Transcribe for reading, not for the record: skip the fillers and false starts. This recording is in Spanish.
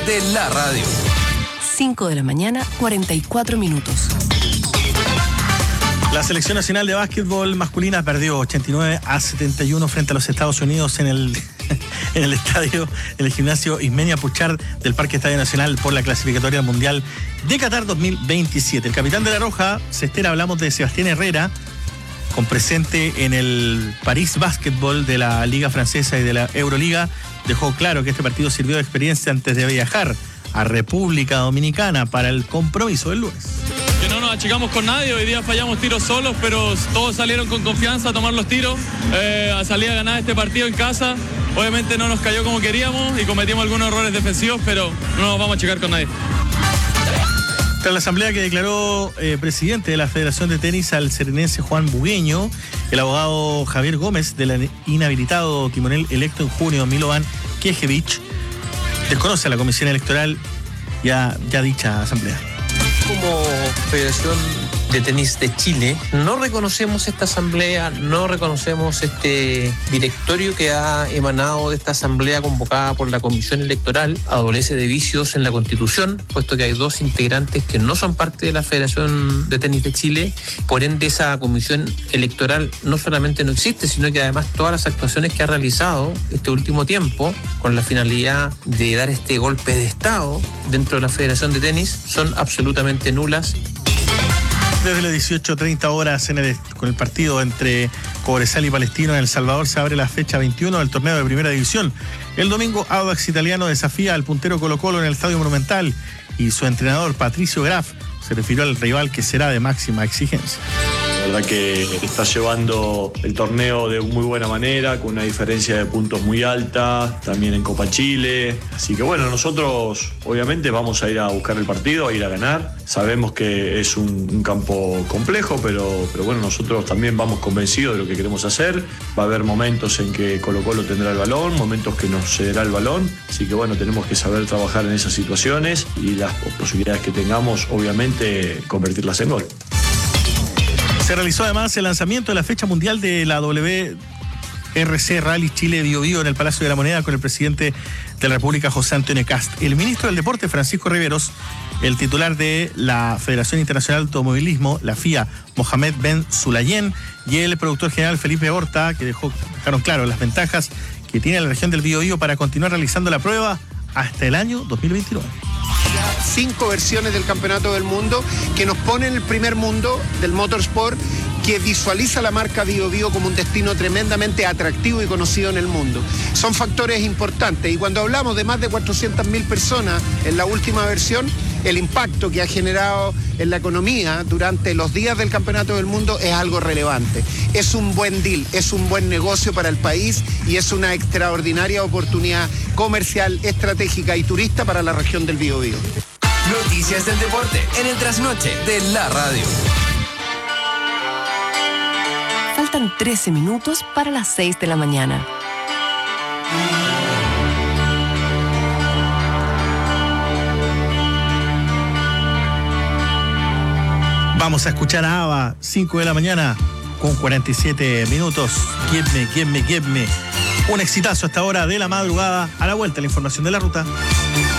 de la radio. 5 de la mañana, 44 minutos. La selección nacional de básquetbol masculina perdió 89-71 frente a los Estados Unidos en el estadio, en el gimnasio Ismenia Puchar del Parque Estadio Nacional por la clasificatoria mundial de Qatar 2027. El capitán de la Roja, Cestera, hablamos de Sebastián Herrera, con presente en el París Básquetbol de la Liga Francesa y de la Euroliga, dejó claro que este partido sirvió de experiencia antes de viajar a República Dominicana para el compromiso del lunes. Que no nos achicamos con nadie, hoy día fallamos tiros solos, pero todos salieron con confianza a tomar los tiros, a salir a ganar este partido en casa. Obviamente no nos cayó como queríamos y cometimos algunos errores defensivos, pero no nos vamos a achicar con nadie. Tras la asamblea que declaró presidente de la Federación de Tenis al serenense Juan Bugueño, el abogado Javier Gómez del inhabilitado timonel electo en junio, Milovan Knežević, desconoce a la Comisión Electoral ya dicha asamblea. Como Federación de Tenis de Chile, no reconocemos esta asamblea, no reconocemos este directorio que ha emanado de esta asamblea convocada por la Comisión Electoral. Adolece de vicios en la Constitución, puesto que hay 2 integrantes que no son parte de la Federación de Tenis de Chile. Por ende, esa Comisión Electoral no solamente no existe, sino que además todas las actuaciones que ha realizado este último tiempo con la finalidad de dar este golpe de Estado dentro de la Federación de Tenis son absolutamente nulas. Desde las 18:30 horas con el partido entre Cobresal y Palestino en El Salvador se abre la fecha 21 del torneo de Primera División. El domingo, Audax Italiano desafía al puntero Colo-Colo en el Estadio Monumental y su entrenador Patricio Graf se refirió al rival que será de máxima exigencia. La verdad que está llevando el torneo de muy buena manera, con una diferencia de puntos muy alta, también en Copa Chile. Así que bueno, nosotros obviamente vamos a ir a buscar el partido, a ir a ganar. Sabemos que es un campo complejo, pero bueno, nosotros también vamos convencidos de lo que queremos hacer. Va a haber momentos en que Colo-Colo tendrá el balón, momentos que nos cederá el balón. Así que bueno, tenemos que saber trabajar en esas situaciones y las posibilidades que tengamos, obviamente, convertirlas en gol. Se realizó además el lanzamiento de la fecha mundial de la WRC Rally Chile Bio Bio en el Palacio de la Moneda con el presidente de la República, José Antonio Kast. El ministro del Deporte, Francisco Riveros, el titular de la Federación Internacional de Automovilismo, la FIA, Mohamed Ben Sulayem, y el productor general, Felipe Horta, que dejaron claro las ventajas que tiene la región del Bio Bio para continuar realizando la prueba hasta el año 2029. 5 versiones del Campeonato del Mundo que nos pone en el primer mundo del motorsport, que visualiza la marca Bio Bio como un destino tremendamente atractivo y conocido en el mundo. Son factores importantes y cuando hablamos de más de 400.000 personas en la última versión, el impacto que ha generado en la economía durante los días del Campeonato del Mundo es algo relevante. Es un buen deal, es un buen negocio para el país y es una extraordinaria oportunidad comercial, estratégica y turista para la región del Biobío. Noticias del deporte en el trasnoche de la radio. Faltan 13 minutos para las 6 de la mañana. Vamos a escuchar a ABBA, 5 de la mañana con 47 minutos. Give me. Un exitazo a esta hora de la madrugada. A la vuelta, la información de la ruta.